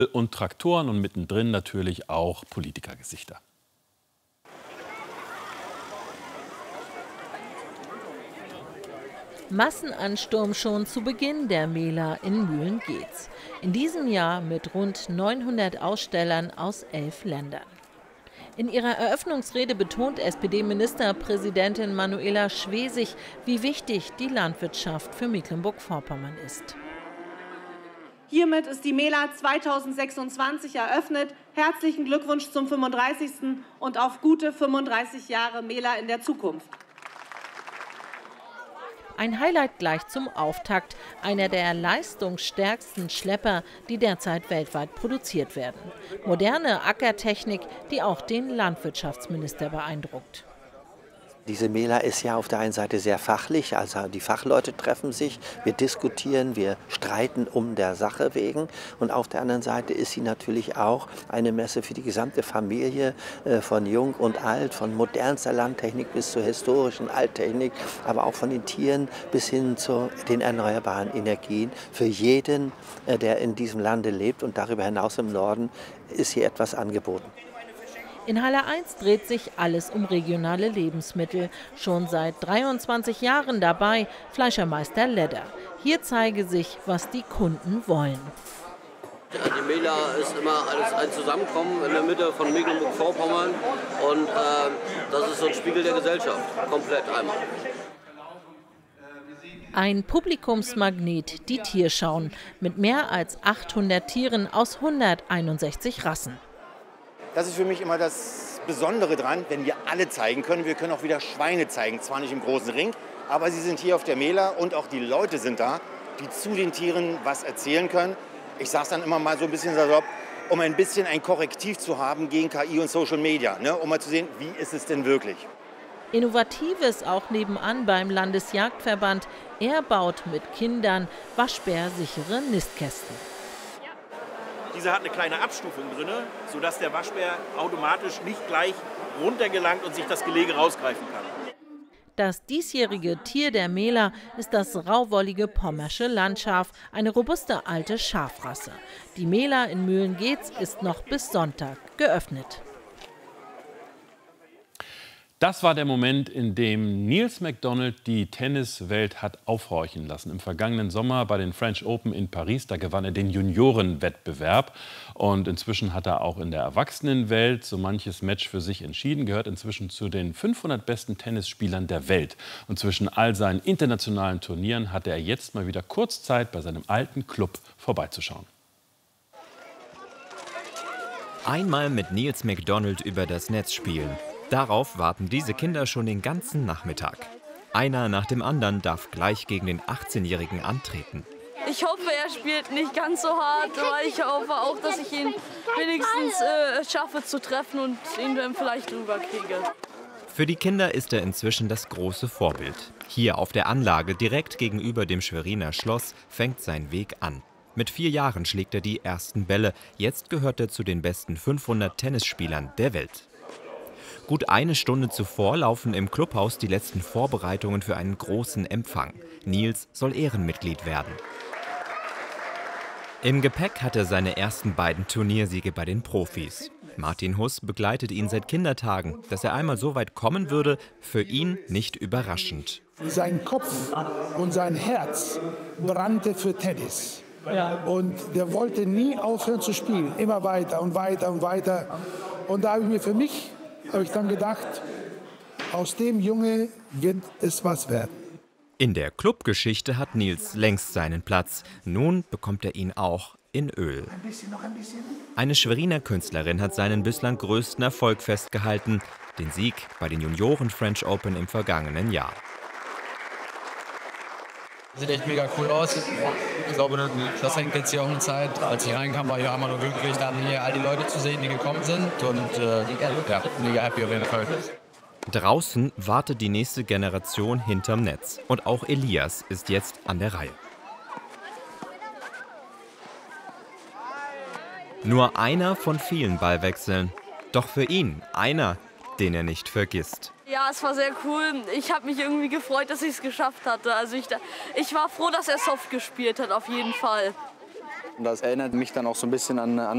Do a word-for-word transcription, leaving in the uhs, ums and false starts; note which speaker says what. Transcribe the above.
Speaker 1: und Traktoren und mittendrin natürlich auch Politikergesichter.
Speaker 2: Massenansturm schon zu Beginn der Mela in Mühlen-Geetz. In diesem Jahr mit rund neunhundert Ausstellern aus elf Ländern. In ihrer Eröffnungsrede betont S P D-Ministerpräsidentin Manuela Schwesig, wie wichtig die Landwirtschaft für Mecklenburg-Vorpommern ist.
Speaker 3: Hiermit ist die Mela zweitausendsechsundzwanzig eröffnet. Herzlichen Glückwunsch zum fünfunddreißigsten und auf gute fünfunddreißig Jahre Mela in der Zukunft.
Speaker 2: Ein Highlight gleich zum Auftakt, einer der leistungsstärksten Schlepper, die derzeit weltweit produziert werden. Moderne Ackertechnik, die auch den Landwirtschaftsminister beeindruckt.
Speaker 4: Diese Mela ist ja auf der einen Seite sehr fachlich, also die Fachleute treffen sich, wir diskutieren, wir streiten um der Sache wegen. Und auf der anderen Seite ist sie natürlich auch eine Messe für die gesamte Familie, von Jung und Alt, von modernster Landtechnik bis zur historischen Alttechnik, aber auch von den Tieren bis hin zu den erneuerbaren Energien. Für jeden, der in diesem Lande lebt und darüber hinaus im Norden, ist hier etwas angeboten.
Speaker 2: In Halle eins dreht sich alles um regionale Lebensmittel. Schon seit dreiundzwanzig Jahren dabei Fleischermeister Ledder. Hier zeige sich, was die Kunden wollen.
Speaker 5: Die Mela ist immer alles ein Zusammenkommen in der Mitte von Mecklenburg-Vorpommern. Und äh, das ist so ein Spiegel der Gesellschaft, komplett einmal.
Speaker 2: Ein Publikumsmagnet, die Tierschauen, mit mehr als achthundert Tieren aus hunderteinundsechzig Rassen.
Speaker 6: Das ist für mich immer das Besondere dran, wenn wir alle zeigen können. Wir können auch wieder Schweine zeigen, zwar nicht im großen Ring, aber sie sind hier auf der Mela und auch die Leute sind da, die zu den Tieren was erzählen können. Ich sage es dann immer mal so ein bisschen salopp, um ein bisschen ein Korrektiv zu haben gegen K I und Social Media, ne? Um mal zu sehen, wie ist es denn wirklich.
Speaker 2: Innovatives auch nebenan beim Landesjagdverband. Er baut mit Kindern waschbärsichere Nistkästen.
Speaker 7: Diese hat eine kleine Abstufung drin, sodass der Waschbär automatisch nicht gleich runtergelangt und sich das Gelege rausgreifen kann.
Speaker 2: Das diesjährige Tier der Mela ist das rauwollige pommersche Landschaf, eine robuste alte Schafrasse. Die Mela in Mühlen-Geetz ist noch bis Sonntag geöffnet.
Speaker 1: Das war der Moment, in dem Niels McDonald die Tenniswelt hat aufhorchen lassen. Im vergangenen Sommer bei den French Open in Paris, da gewann er den Juniorenwettbewerb. Und inzwischen hat er auch in der Erwachsenenwelt so manches Match für sich entschieden, gehört inzwischen zu den fünfhundert besten Tennisspielern der Welt. Und zwischen all seinen internationalen Turnieren hatte er jetzt mal wieder kurz Zeit, bei seinem alten Club vorbeizuschauen.
Speaker 8: Einmal mit Niels McDonald über das Netz spielen. Darauf warten diese Kinder schon den ganzen Nachmittag. Einer nach dem anderen darf gleich gegen den achtzehnjährigen antreten.
Speaker 9: Ich hoffe, er spielt nicht ganz so hart, aber ich hoffe auch, dass ich ihn wenigstens äh, schaffe zu treffen und ihn dann vielleicht rüberkriege.
Speaker 8: Für die Kinder ist er inzwischen das große Vorbild. Hier auf der Anlage direkt gegenüber dem Schweriner Schloss fängt sein Weg an. Mit vier Jahren schlägt er die ersten Bälle. Jetzt gehört er zu den besten fünfhundert Tennisspielern der Welt. Gut eine Stunde zuvor laufen im Clubhaus die letzten Vorbereitungen für einen großen Empfang. Niels soll Ehrenmitglied werden. Im Gepäck hat er seine ersten beiden Turniersiege bei den Profis. Martin Huss begleitet ihn seit Kindertagen. Dass er einmal so weit kommen würde, für ihn nicht überraschend.
Speaker 10: Sein Kopf und sein Herz brannte für Tennis. Ja. Und der wollte nie aufhören zu spielen. Immer weiter und weiter und weiter. Und da habe ich mir für mich habe ich dann gedacht, aus dem Junge wird es was werden.
Speaker 8: In der Clubgeschichte hat Niels längst seinen Platz. Nun bekommt er ihn auch in Öl.
Speaker 10: Ein bisschen, noch ein bisschen.
Speaker 8: Eine Schweriner Künstlerin hat seinen bislang größten Erfolg festgehalten, den Sieg bei den Junioren French Open im vergangenen Jahr.
Speaker 11: Sieht echt mega cool aus. Ich glaube, das hängt jetzt hier auch eine Zeit. Als ich reinkam, war ich einmal nur glücklich, dann hier all die Leute zu sehen, die gekommen sind. Und äh, ja, mega happy auf jeden Fall.
Speaker 8: Draußen wartet die nächste Generation hinterm Netz. Und auch Elias ist jetzt an der Reihe. Nur einer von vielen Ballwechseln. Doch für ihn einer, den er nicht vergisst.
Speaker 9: Ja, es war sehr cool. Ich habe mich irgendwie gefreut, dass ich es geschafft hatte. Also ich, ich war froh, dass er soft gespielt hat, auf jeden Fall.
Speaker 12: Das erinnert mich dann auch so ein bisschen an, an